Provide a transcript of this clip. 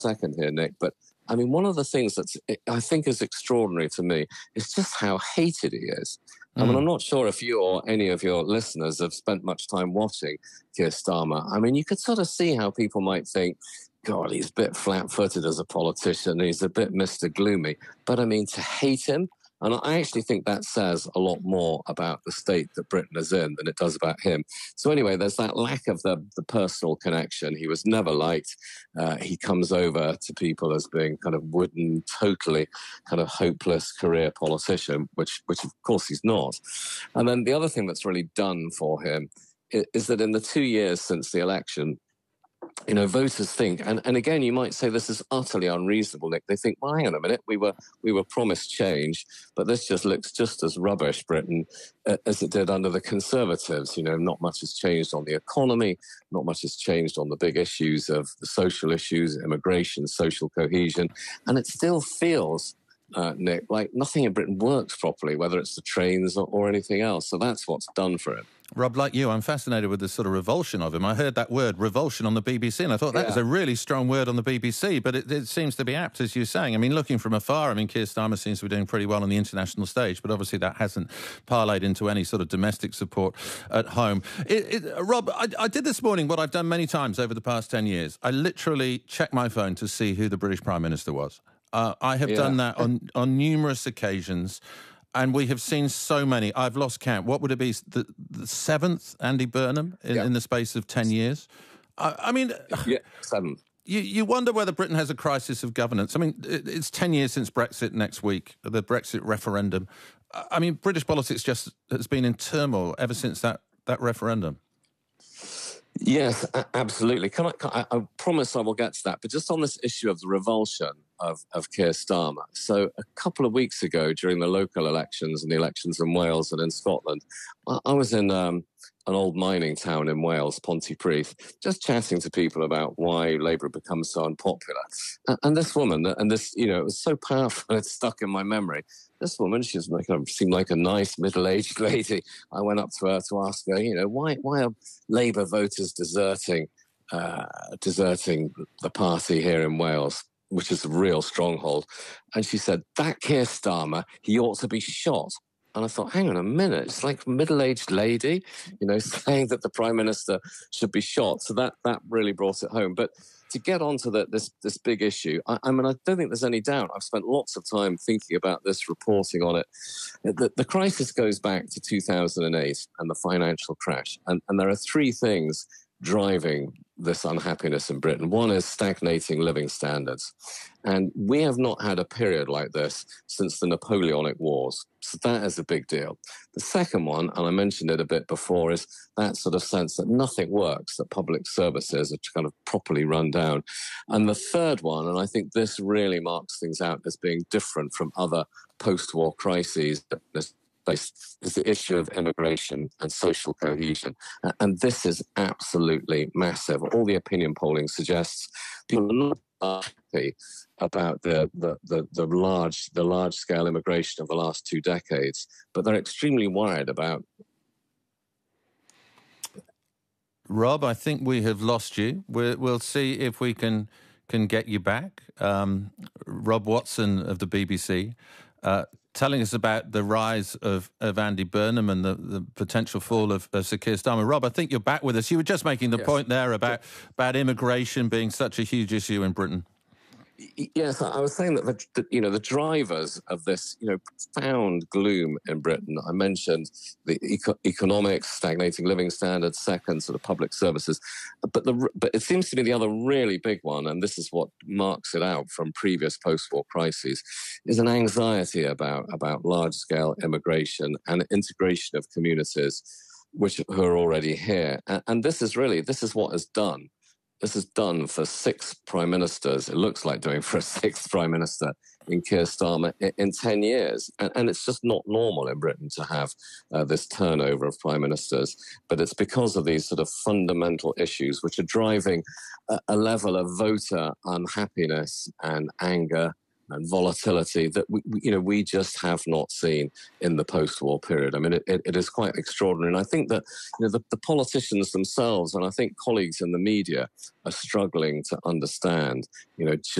second here, Nick, but I mean, one of the things that I think is extraordinary to me is just how hated he is. I mean, I'm not sure if you or any of your listeners have spent much time watching Keir Starmer. I mean, you could sort of see how people might think, God, he's a bit flat-footed as a politician. He's a bit Mr. Gloomy. But I mean, to hate him, and I actually think that says a lot more about the state that Britain is in than it does about him. So anyway, there's that lack of the personal connection. He was never liked. He comes over to people as being kind of wooden, totally kind of hopeless career politician, which of course he's not. And then the other thing that's really done for him is that in the 2 years since the election, you know, voters think, and again, you might say this is utterly unreasonable, Nick. They think, well, hang on a minute, we were promised change, but this just looks just as rubbish, Britain, as it did under the Conservatives. You know, not much has changed on the economy, not much has changed on the big issues of the social issues, immigration, social cohesion, and it still feels, Nick, like nothing in Britain works properly, whether it's the trains or anything else. So that's what's done for him. Rob, like you, I'm fascinated with this sort of revulsion of him. I heard that word, revulsion, on the BBC, and I thought that was a really strong word on the BBC, but it seems to be apt, as you're saying. I mean, looking from afar, I mean, Keir Starmer seems to be doing pretty well on the international stage, but obviously that hasn't parlayed into any sort of domestic support at home. Rob, I did this morning what I've done many times over the past 10 years. I literally checked my phone to see who the British Prime Minister was. I have done that on numerous occasions. And we have seen so many. I've lost count. What would it be? The seventh Andy Burnham in the space of 10 years? I mean... Yeah, seventh. You wonder whether Britain has a crisis of governance. I mean, it's 10 years since Brexit next week, the Brexit referendum. I mean, British politics just has been in turmoil ever since that referendum. Yes, absolutely. I promise I will get to that. But just on this issue of the revulsion of Keir Starmer. So a couple of weeks ago, during the local elections and the elections in Wales and in Scotland, I was in an old mining town in Wales, Pontypridd, just chatting to people about why Labour had become so unpopular. And this woman, and this, you know, it was so powerful, it's stuck in my memory. This woman, she was seemed like a nice middle-aged lady. I went up to her to ask her, you know, why are Labour voters deserting the party here in Wales, which is a real stronghold? And she said, that Keir Starmer, he ought to be shot. And I thought, hang on a minute, it's like a middle-aged lady, you know, saying that the Prime Minister should be shot. So that really brought it home. But to get onto this big issue, I mean, I don't think there's any doubt. I've spent lots of time thinking about this, reporting on it. The crisis goes back to 2008 and the financial crash. And there are three things driving this unhappiness in Britain. One is stagnating living standards. And we have not had a period like this since the Napoleonic Wars. So that is a big deal. The second one, and I mentioned it a bit before, is that sort of sense that nothing works, that public services are kind of properly run down. And the third one, and I think this really marks things out as being different from other post-war crises, is the issue of immigration and social cohesion. And this is absolutely massive. All the opinion polling suggests people are not happy about the large scale immigration of the last 2 decades, but they're extremely worried about. Rob, I think we have lost you. We'll see if we can get you back. Rob Watson of the BBC, telling us about the rise of Andy Burnham and the potential fall of Sir Keir Starmer. Rob, I think you're back with us. You were just making the point there about immigration being such a huge issue in Britain. Yes, I was saying that the drivers of this, profound gloom in Britain. I mentioned the economics, stagnating living standards, second, sort of public services, but it seems to be the other really big one, and this is what marks it out from previous post-war crises, is an anxiety about large-scale immigration and integration of communities who are already here, and this is what is done. This is done for 6 prime ministers. It looks like doing for a 6th prime minister in Keir Starmer in 10 years. And it's just not normal in Britain to have this turnover of prime ministers. But it's because of these sort of fundamental issues which are driving a level of voter unhappiness and anger and volatility that we just have not seen in the post-war period. I mean, it is quite extraordinary. And I think that the politicians themselves, and I think colleagues in the media, are struggling to understand